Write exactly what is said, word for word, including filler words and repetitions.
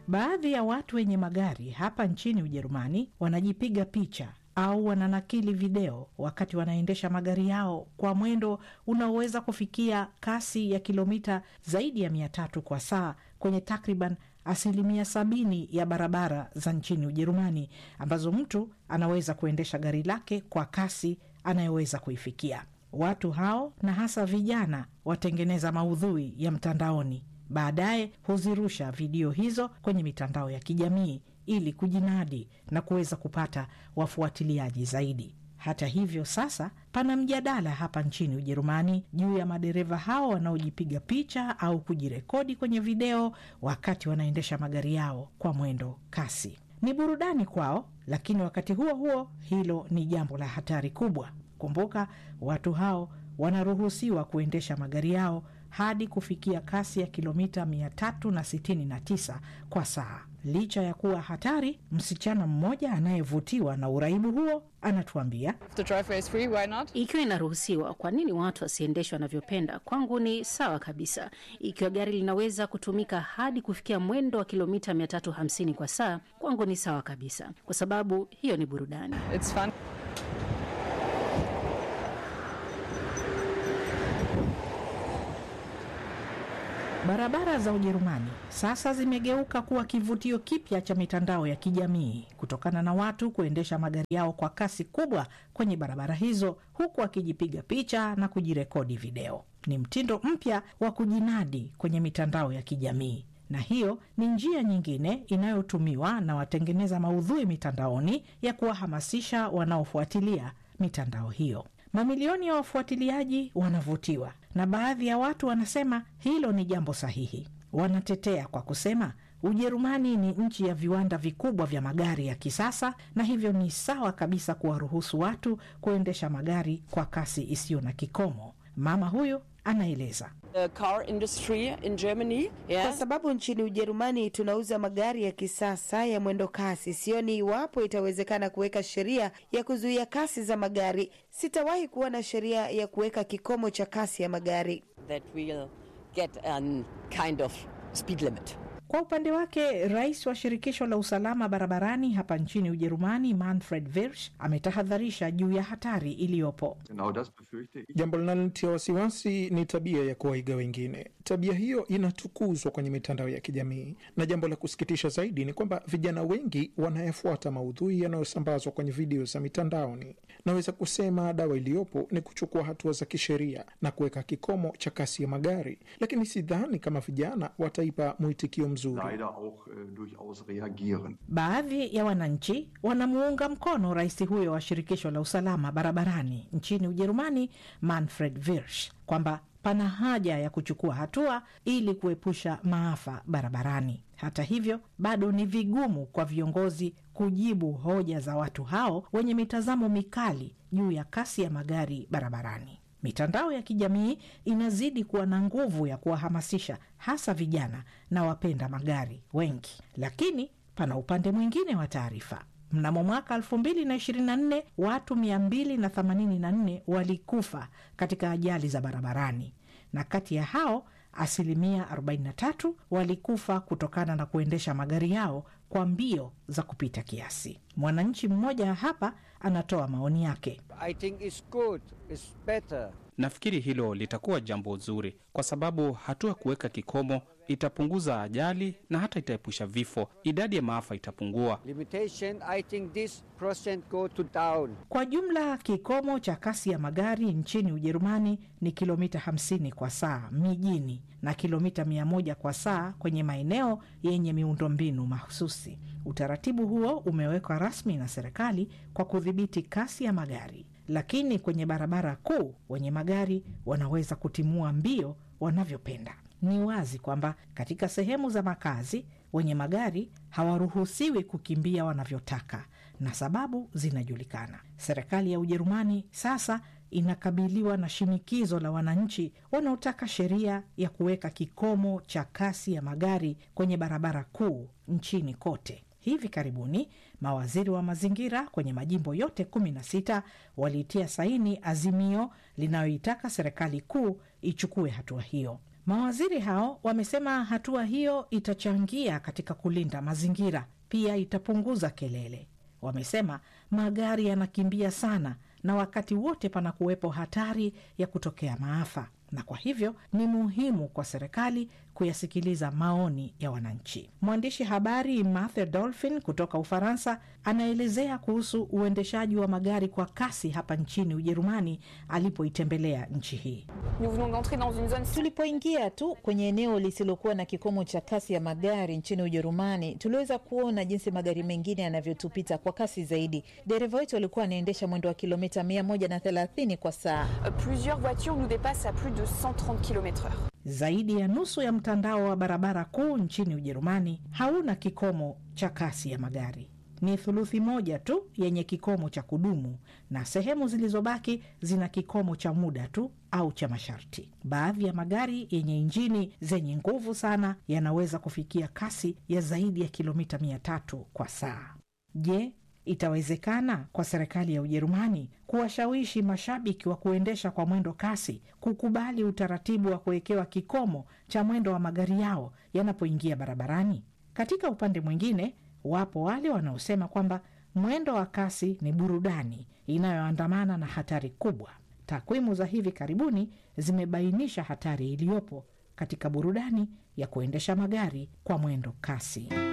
Baadhi ya watu wenye magari hapa nchini Ujerumani wanajipiga picha au wananakili video wakati wanaendesha magari yao kwa mwendo unaoweza kufikia kasi ya kilomita zaidi ya mia tatu kwa saa kwenye takriban asilimia sabini ya barabara za nchini Ujerumani, ambazo mtu anaweza kuendesha gari lake kwa kasi anayoweza kuifikia. Watu hao, na hasa vijana, watengeneza maudhui ya mtandaoni. Baadaye huzirusha video hizo kwenye mitandao ya kijamii ili kujinadi na kuweza kupata wafuatiliaji zaidi. Hata hivyo, sasa pana mjadala hapa nchini Ujerumani juu ya madereva hao wanaojipiga picha au kujirekodi kwenye video wakati wanaendesha magari yao kwa mwendo kasi. Ni burudani kwao, lakini wakati huo huo hilo ni jambo la hatari kubwa. Kumbuka, watu hao wanaruhusiwa kuendesha magari yao hadi kufikia kasi ya kilomita mia tatu na sitini na tisa kwa saa. Licha ya kuwa hatari, msichana mmoja anayevutiwa na uraibu huo anatuambia, The driveway is free, why not? Ikiwa inaruhusiwa, kwa nini watu wasiendeshwe wanavyopenda? Kwangu ni sawa kabisa. Ikiwa gari linaweza kutumika hadi kufikia mwendo wa kilomita mia tatu hamsini kwa saa, kwangu ni sawa kabisa, kwa sababu hiyo ni burudani. It's fun. Barabara za Ujerumani sasa zimegeuka kuwa kivutio kipya cha mitandao ya kijamii kutokana na watu kuendesha magari yao kwa kasi kubwa kwenye barabara hizo huku wakijipiga picha na kujirekodi video. Ni mtindo mpya wa kujinadi kwenye mitandao ya kijamii, na hiyo ni njia nyingine inayotumiwa na watengeneza maudhui mitandaoni ya kuwahamasisha wanaofuatilia mitandao hiyo. Mamilioni ya wafuatiliaji wanavutiwa, na baadhi ya watu wanasema hilo ni jambo sahihi. Wanatetea kwa kusema Ujerumani ni nchi ya viwanda vikubwa vya magari ya kisasa, na hivyo ni sawa kabisa kuwaruhusu watu kuendesha magari kwa kasi isiyo na kikomo. Mama huyu anaeleza. The car industry in Germany, yeah. Kwa sababu nchini Ujerumani tunauza magari ya kisasa ya mwendo kasi, sioni iwapo itawezekana kuweka sheria ya kuzuia kasi za magari. Sitawahi kuwa na sheria ya kuweka kikomo cha kasi ya magari. That will get a kind of speed limit. Kwa upande wake, rais wa shirikisho la usalama barabarani hapa nchini Ujerumani, Manfred Wirsch, ametahadharisha juu ya hatari iliyopo. Jambo linalotia wasiwasi ni tabia ya kuwaiga wengine. Tabia hiyo inatukuzwa kwenye mitandao ya kijamii, na jambo la kusikitisha zaidi ni kwamba vijana wengi wanayefuata maudhui yanayosambazwa kwenye video za mitandaoni. Naweza kusema dawa iliyopo ni kuchukua hatua za kisheria na kuweka kikomo cha kasi ya magari, lakini sidhani kama vijana wataipa mwitikio mzuri. Baadhi ya wananchi wanamuunga mkono rais huyo wa shirikisho la usalama barabarani nchini Ujerumani, Manfred Wirsch, kwamba pana haja ya kuchukua hatua ili kuepusha maafa barabarani. Hata hivyo, bado ni vigumu kwa viongozi kujibu hoja za watu hao wenye mitazamo mikali juu ya kasi ya magari barabarani. Mitandao ya kijamii inazidi kuwa na nguvu ya kuwahamasisha hasa vijana na wapenda magari wengi. Lakini pana upande mwingine wa taarifa. Mnamo mwaka elfu mbili na ishirini na nne watu mia mbili na themanini na nne walikufa katika ajali za barabarani, na kati ya hao asilimia arobaini na tatu walikufa kutokana na kuendesha magari yao kwa mbio za kupita kiasi. Mwananchi mmoja hapa anatoa maoni yake. I think it's good, it's better. Nafikiri hilo litakuwa jambo zuri, kwa sababu hatua kuweka kikomo itapunguza ajali na hata itaepusha vifo. Idadi ya maafa itapungua. Limitation, I think this percent go to down. Kwa jumla, kikomo cha kasi ya magari nchini Ujerumani ni kilomita hamsini kwa saa mijini na kilomita mia moja kwa saa kwenye maeneo yenye miundombinu mahususi. Utaratibu huo umewekwa rasmi na serikali kwa kudhibiti kasi ya magari, lakini kwenye barabara kuu wenye magari wanaweza kutimua mbio wanavyopenda. Ni wazi kwamba katika sehemu za makazi wenye magari hawaruhusiwi kukimbia wanavyotaka, na sababu zinajulikana. Serikali ya Ujerumani sasa inakabiliwa na shinikizo la wananchi wanaotaka sheria ya kuweka kikomo cha kasi ya magari kwenye barabara kuu nchini kote. Hivi karibuni mawaziri wa mazingira kwenye majimbo yote kumi na sita walitia saini azimio linayoitaka serikali kuu ichukue hatua hiyo. Mawaziri hao wamesema hatua hiyo itachangia katika kulinda mazingira, pia itapunguza kelele. Wamesema magari yanakimbia sana na wakati wote pana kuwepo hatari ya kutokea maafa, na kwa hivyo ni muhimu kwa serikali kuyasikiliza maoni ya wananchi. Mwandishi habari Matthew Dolphin kutoka Ufaransa anaelezea kuhusu uendeshaji wa magari kwa kasi hapa nchini Ujerumani alipoitembelea nchi hii. Tulipoingia tu kwenye eneo lisilokuwa na kikomo cha kasi ya magari nchini Ujerumani, tuliweza kuona jinsi magari mengine yanavyotupita kwa kasi zaidi. Dereva wetu alikuwa anaendesha mwendo wa kilomita mia moja na thelathini kwa saa. Plusieurs voitures nous dépassent à plus de cent trente kilomètres heure. Zaidi ya nusu ya mtandao wa barabara kuu nchini Ujerumani hauna kikomo cha kasi ya magari. Ni thuluthi moja tu yenye kikomo cha kudumu na sehemu zilizobaki zina kikomo cha muda tu au cha masharti. Baadhi ya magari yenye injini zenye nguvu sana yanaweza kufikia kasi ya zaidi ya kilomita mia tatu kwa saa. Je, itawezekana kwa serikali ya Ujerumani kuwashawishi mashabiki wa kuendesha kwa mwendo kasi kukubali utaratibu wa kuwekewa kikomo cha mwendo wa magari yao yanapoingia barabarani? Katika upande mwingine, wapo wale wanaosema kwamba mwendo wa kasi ni burudani inayoandamana na hatari kubwa. Takwimu za hivi karibuni zimebainisha hatari iliyopo katika burudani ya kuendesha magari kwa mwendo kasi.